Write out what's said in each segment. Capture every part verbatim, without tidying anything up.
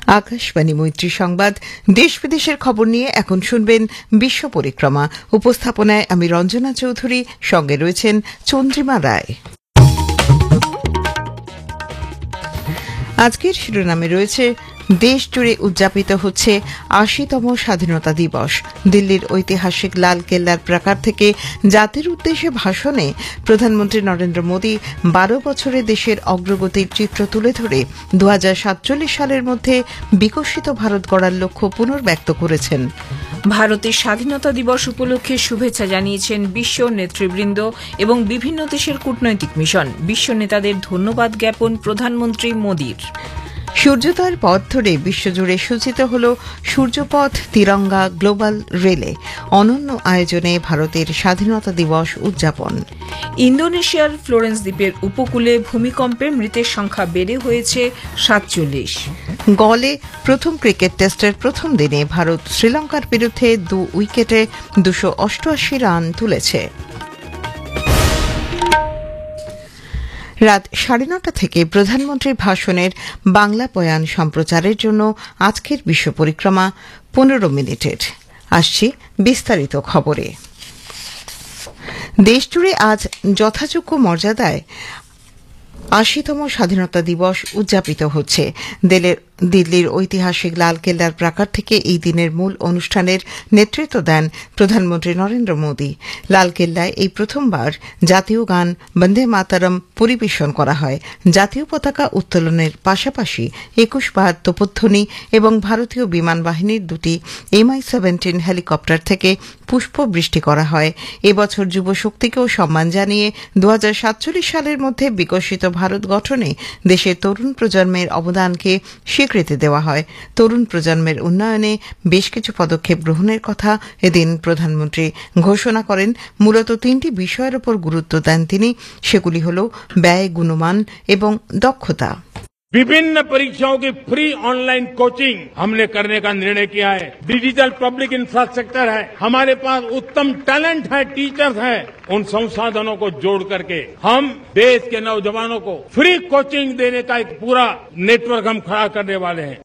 আকাশবাণী মৈত্রী সংবাদ দেশ বিদেশের খবর নিয়ে এখন শুনবেন বিশ্ব পরিক্রমা। উপস্থাপনায় আমি রঞ্জনা চৌধুরী, সঙ্গে রয়েছেন চন্দ্রিমা রায়। আজকের শিরোনামে রয়েছে দেশ জুড়ে উদযাপিত হচ্ছে আশিতম স্বাধীনতা দিবস। দিল্লির ঐতিহাসিক লাল কেল্লার প্রাকার থেকে জাতির উদ্দেশ্যে ভাষণে প্রধানমন্ত্রী নরেন্দ্র মোদী বারো বছরে দেশের অগ্রগতির চিত্র তুলে ধরে দু হাজার সাতচল্লিশ সালের মধ্যে বিকশিত ভারত গড়ার লক্ষ্য পুনর্ব্যক্ত করেছেন। ভারতের স্বাধীনতা দিবস উপলক্ষে শুভেচ্ছা জানিয়েছেন বিশ্ব নেতৃবৃন্দ এবং বিভিন্ন দেশের কূটনৈতিক মিশন। বিশ্ব নেতাদের ধন্যবাদ জ্ঞাপন প্রধানমন্ত্রী মোদীর। সূর্যোদয়ের পথ ধরে বিশ্বজুড়ে সূচিত হল সূর্যপথ তিরঙ্গা গ্লোবাল রেলে অনন্য আয়োজনে ভারতের স্বাধীনতা দিবস উদযাপন। ইন্দোনেশিয়ার ফ্লোরেন্স দ্বীপের উপকূলে ভূমিকম্পে মৃতের সংখ্যা বেড়ে হয়েছে সাতচল্লিশ। গলে প্রথম ক্রিকেট টেস্টের প্রথম দিনে ভারত শ্রীলঙ্কার বিরুদ্ধে দু উইকেটে দুশো অষ্টআশি রান তুলেছে। রাত সাড়ে নটা থেকে প্রধানমন্ত্রীর ভাষণের বাংলা বয়ান সম্প্রচারের জন্য আজকের বিশ্ব পরিক্রমা পনেরো মিনিটের। আসছি বিস্তারিত খবরে। দেশজুড়ে আজ যথাযোগ্য মর্যাদায় আশিতম স্বাধীনতা দিবস উদযাপিত হচ্ছে। দিল্লির ঐতিহাসিক লালকেল্লার প্রাকার থেকে এই দিনের মূল অনুষ্ঠানের নেতৃত্ব দেন প্রধানমন্ত্রী নরেন্দ্র মোদী। লালকেল্লায় এই প্রথমবার জাতীয় গান বন্দে মাতরম পরিবেশন করা হয়। জাতীয় পতাকা উত্তোলনের পাশাপাশি একুশ বার তোপধ্বনি এবং ভারতীয় বিমান বাহিনীর দুটি এমআই সেভেন্টিন হেলিকপ্টার থেকে পুষ্প বৃষ্টি করা হয়। এবছর যুব শক্তিকেও সম্মান জানিয়ে দু হাজার সাতচল্লিশ সালের মধ্যে বিকশিত ভারত গঠনে দেশের তরুণ প্রজন্মের অবদানকে স্বীকৃতি দেওয়া হয়। তরুণ প্রজন্মের উন্নয়নে বেশ কিছু পদক্ষেপ গ্রহণের কথা এদিন প্রধানমন্ত্রী ঘোষণা করেন। মূলত তিনটি বিষয়ের উপর গুরুত্ব দেন তিনি। সেগুলি হল ব্যয়, গুণমান এবং দক্ষতা। विभिन्न परीक्षाओं की फ्री ऑनलाइन कोचिंग हमने करने का निर्णय किया है। डिजिटल पब्लिक इंफ्रास्ट्रक्चर है, हमारे पास उत्तम टैलेंट है, टीचर्स हैं। उन संसाधनों को जोड़ करके हम देश के नौजवानों को फ्री कोचिंग देने का एक पूरा नेटवर्क हम खड़ा करने वाले हैं।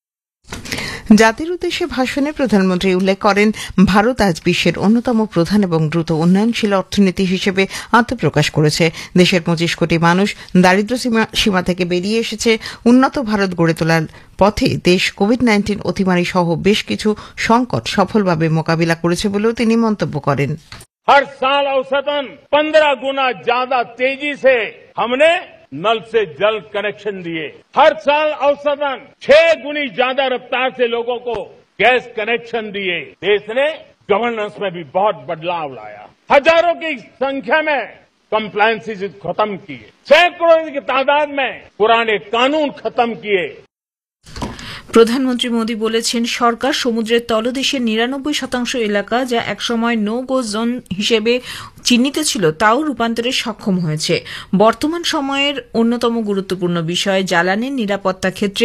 জাতির উদ্দেশ্যে ভাষণে প্রধানমন্ত্রী উল্লেখ করেন, ভারত আজ বিশ্বের অন্যতম প্রধান এবং দ্রুত উন্নয়নশীল অর্থনীতি হিসেবে আত্মপ্রকাশ করেছে। দেশের পঁচিশ কোটি মানুষ দারিদ্র সীমা থেকে বেরিয়ে এসেছে। উন্নত ভারত গড়ে তোলার পথে দেশ কোভিড নাইন্টিন অতিমারী সহ বেশ কিছু সংকট সফলভাবে মোকাবিলা করেছে বলেও তিনি মন্তব্য করেন। हर साल औसतन पंद्रह गुना ज्यादा तेजी से हमने नल से जल कनेक्शन दिए। हर साल औसतन छह गुनी ज्यादा रफ्तार से लोगों को गैस कनेक्शन दिए। देश ने गवर्नेंस में भी बहुत बदलाव लाया। हजारों की संख्या में कंप्लायंसेस खत्म किए। सैकड़ों की तादाद में पुराने कानून खत्म किए। প্রধানমন্ত্রী মোদী বলেছেন, সরকার সমুদ্রের তলদেশের নিরানব্বই শতাংশ এলাকা যা একসময় নো গো জোন হিসেবে চিহ্নিত ছিল তাও রূপান্তরে সক্ষম হয়েছে। বর্তমান সময়ের অন্যতম গুরুত্বপূর্ণ বিষয় জ্বালানির নিরাপত্তা ক্ষেত্রে